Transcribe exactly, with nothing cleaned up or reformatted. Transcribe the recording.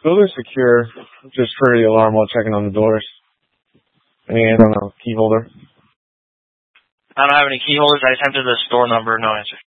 Builder's secure. Just trigger the alarm while checking on the doors. Any answer on the key holder? I don't have any key holders. I attempted the store number. No answer.